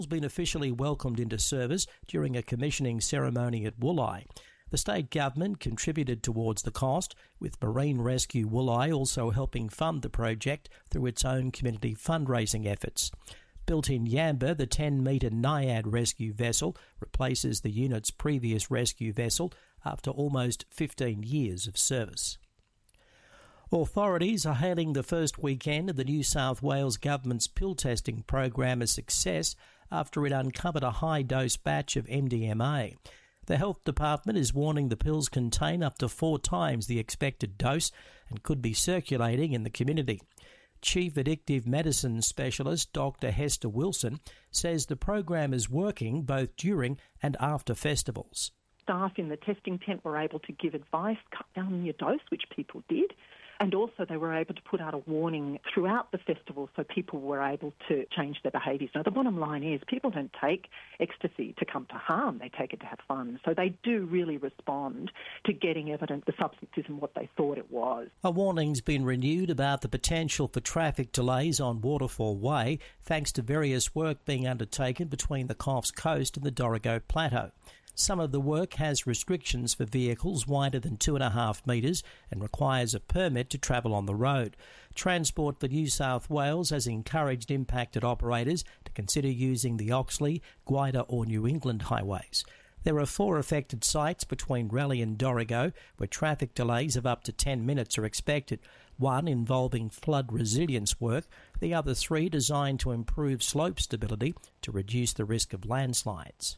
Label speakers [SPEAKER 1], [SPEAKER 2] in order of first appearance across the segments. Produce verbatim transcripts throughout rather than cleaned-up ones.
[SPEAKER 1] has been officially welcomed into service during a commissioning ceremony at Wooli. The state government contributed towards the cost, with Marine Rescue Wooli also helping fund the project through its own community fundraising efforts. Built in Yamba, the ten-metre Naiad rescue vessel replaces the unit's previous rescue vessel after almost fifteen years of service. Authorities are hailing the first weekend of the New South Wales government's pill testing program a success after it uncovered a high-dose batch of M D M A. The Health Department is warning the pills contain up to four times the expected dose and could be circulating in the community. Chief Addictive Medicine Specialist Doctor Hester Wilson says the program is working both during and after festivals.
[SPEAKER 2] Staff in the testing tent were able to give advice, cut down your dose, which people did. And also they were able to put out a warning throughout the festival so people were able to change their behaviours. Now, the bottom line is people don't take ecstasy to come to harm. They take it to have fun. So they do really respond to getting evidence the substance isn't what they thought it was.
[SPEAKER 1] A warning's been renewed about the potential for traffic delays on Waterfall Way thanks to various work being undertaken between the Coffs Coast and the Dorrigo Plateau. Some of the work has restrictions for vehicles wider than two and a half metres and requires a permit to travel on the road. Transport for New South Wales has encouraged impacted operators to consider using the Oxley, Guida or New England highways. There are four affected sites between Raleigh and Dorrigo where traffic delays of up to ten minutes are expected, one involving flood resilience work, the other three designed to improve slope stability to reduce the risk of landslides.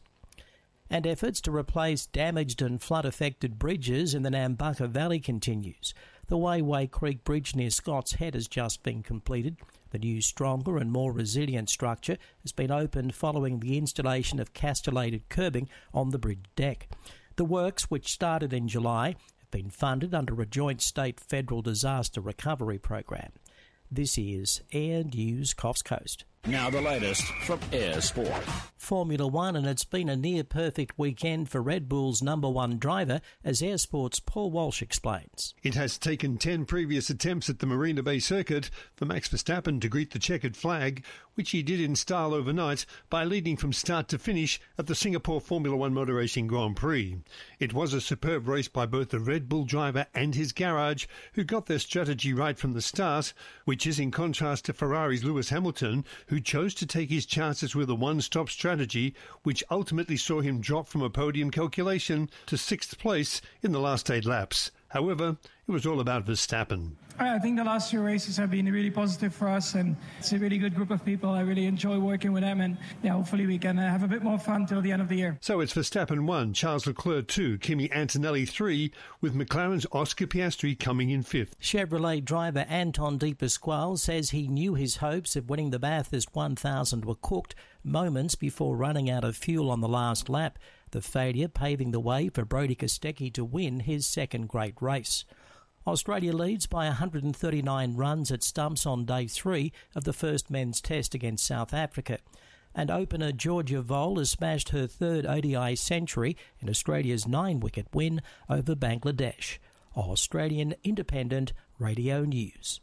[SPEAKER 1] And efforts to replace damaged and flood-affected bridges in the Nambucca Valley continues. The Wayway Creek Bridge near Scott's Head has just been completed. The new, stronger and more resilient structure has been opened following the installation of castellated curbing on the bridge deck. The works, which started in July, have been funded under a joint state-federal disaster recovery program. This is Air News Coffs Coast.
[SPEAKER 3] Now the latest from Air Sport.
[SPEAKER 1] Formula One, and it's been a near-perfect weekend for Red Bull's number one driver, as Air Sport's Paul Walsh explains.
[SPEAKER 4] It has taken ten previous attempts at the Marina Bay circuit for Max Verstappen to greet the checkered flag, which he did in style overnight by leading from start to finish at the Singapore Formula One Motor Racing Grand Prix. It was a superb race by both the Red Bull driver and his garage, who got their strategy right from the start, which is in contrast to Ferrari's Lewis Hamilton, who who chose to take his chances with a one-stop strategy, which ultimately saw him drop from a podium calculation to sixth place in the last eight laps. However, it was all about Verstappen.
[SPEAKER 5] I think the last few races have been really positive for us, and it's a really good group of people. I really enjoy working with them, and yeah, hopefully we can have a bit more fun till the end of the year.
[SPEAKER 4] So it's Verstappen one, Charles Leclerc two, Kimi Antonelli three, with McLaren's Oscar Piastri coming in fifth.
[SPEAKER 1] Chevrolet driver Anton De Pasquale says he knew his hopes of winning the Bathurst one thousand were cooked moments before running out of fuel on the last lap. The failure paving the way for Brodie Kostecki to win his second great race. Australia leads by one hundred thirty-nine runs at stumps on day three of the first men's test against South Africa. And opener Georgia Vole has smashed her third O D I century in Australia's nine-wicket win over Bangladesh. Australian Independent Radio News.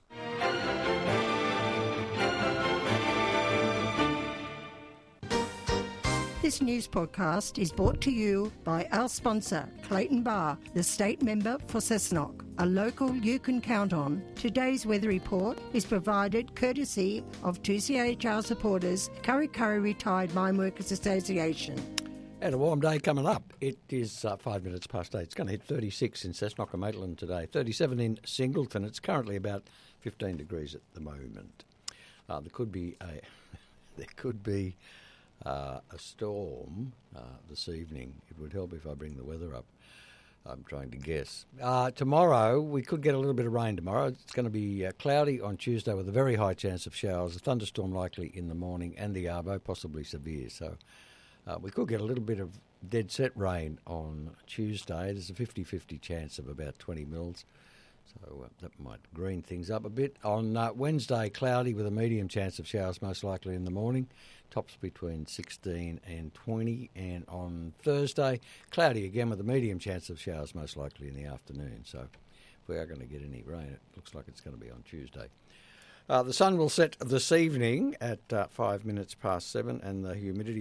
[SPEAKER 6] This news podcast is brought to you by our sponsor, Clayton Bar, the state member for Cessnock, a local you can count on. Today's weather report is provided courtesy of two C H R supporters, Curry Curry Retired Mine Workers Association.
[SPEAKER 7] And a warm day coming up. It is uh, five minutes past eight. It's going to hit thirty-six in Cessnock and Maitland today, thirty-seven in Singleton. It's currently about fifteen degrees at the moment. Uh, there could be a... there could be... Uh, a storm uh, this evening. It would help if I bring the weather up. I'm trying to guess. Uh, tomorrow, we could get a little bit of rain tomorrow. It's going to be uh, cloudy on Tuesday with a very high chance of showers. A thunderstorm likely in the morning and the arvo, possibly severe. So uh, we could get a little bit of dead set rain on Tuesday. There's a fifty-fifty chance of about twenty mils. So uh, that might green things up a bit. On uh, Wednesday, cloudy with a medium chance of showers, most likely in the morning. Tops between sixteen and twenty. And on Thursday, cloudy again with a medium chance of showers, most likely in the afternoon. So if we are going to get any rain, it looks like it's going to be on Tuesday. Uh, the sun will set this evening at uh, five minutes past seven, and the humidity